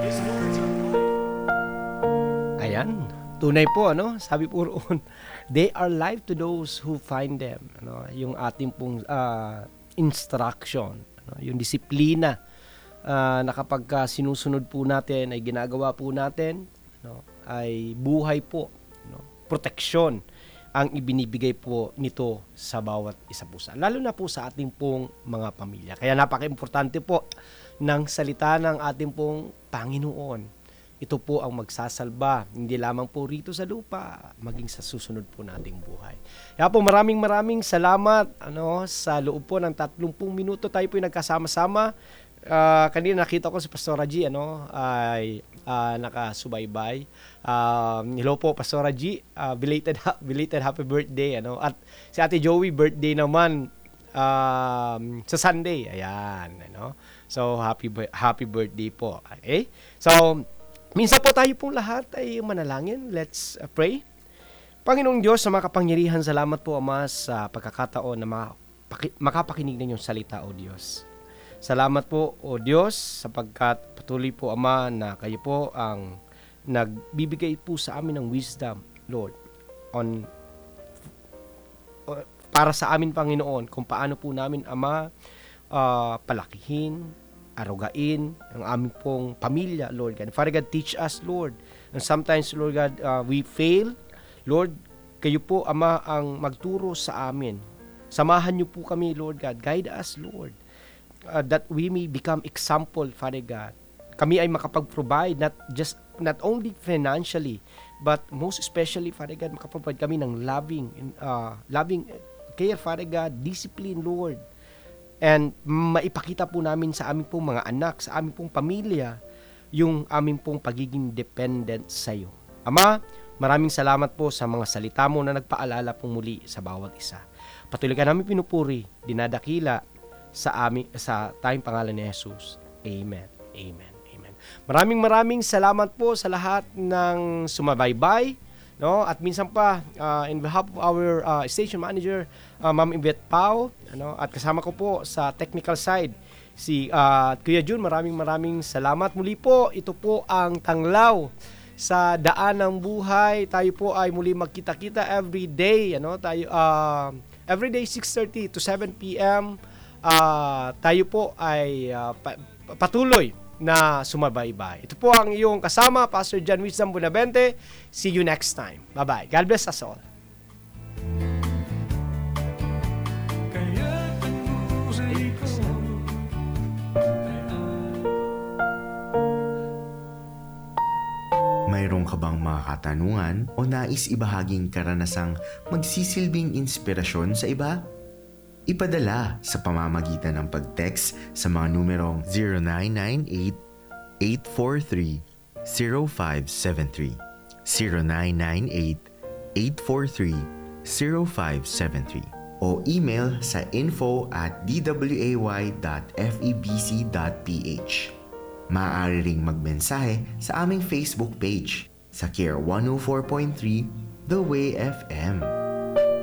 Ayan, tunay po sabi po roon, they are life to those who find them. Yung ating pong instruction, yung disiplina na kapag sinusunod po natin ay ginagawa po natin, ay buhay po, proteksyon ang ibinibigay po nito sa bawat isa po lalo na po sa ating pong mga pamilya. Kaya napaka-importante po ng salita ng ating pong Panginoon. Ito po ang magsasalba, hindi lamang po rito sa lupa, maging sa susunod po nating buhay. Kaya po maraming salamat sa loob po ng 30 minuto tayo po nagkasama-sama. Kanina nakita ko si Pastora G ay nakasubaybay. Hello po Pastora G, belated happy birthday at si Ate Joey birthday naman sa Sunday. Ayan So happy birthday po. Okay? So minsan po tayo pong lahat ay manalangin. Let's pray. Panginoong Diyos sa makapangyarihan, salamat po Ama sa pagkakataon na makapakinig ng iyong salita o Diyos. Salamat po o Diyos sapagkat patuloy po Ama na kayo po ang nagbibigay po sa amin ng wisdom, Lord, para sa amin Panginoon kung paano po namin Ama palakihin, arugain ang aming pong pamilya, Lord God. Father God, teach us, Lord. And sometimes, Lord God, we fail. Lord, kayo po, Ama, ang magturo sa amin. Samahan niyo po kami, Lord God. Guide us, Lord. That we may become example, Father God. Kami ay makapag-provide, not only financially, but most especially, Father God, makapag-provide kami ng loving care, Father God, discipline, Lord. And maipakita po namin sa aming pong mga anak, sa aming pong pamilya, yung aming pong pagiging dependent sa iyo. Ama, maraming salamat po sa mga salita mo na nagpaalala pong muli sa bawat isa. Patuloy ka namin pinupuri, dinadakila sa tayong pangalan ni Jesus. Amen. Amen. Amen. Maraming salamat po sa lahat ng sumabaybay. At minsan pa in behalf of our station manager Ma'am Yvette Pau at kasama ko po sa technical side si Kuya Jun, maraming salamat muli po. Ito po ang Tanglaw sa daan ng buhay. Tayo po ay muli magkita-kita every day tayo every day 6:30 to 7 PM tayo po ay patuloy na sumabaybay. Ito po ang iyong kasama, Pastor John Wisdom Bonavente. See you next time. Bye-bye. God bless us all. Mayroon ka bang mga katanungan o nais ibahaging karanasang magsisilbing inspirasyon sa iba? Ipadala sa pamamagitan ng pag-text sa mga numerong 0998-843-0573, 0998-843-0573 o email sa info@dway.febc.ph. Maaari ring magmensahe sa aming Facebook page sa Care 104.3 The Way FM.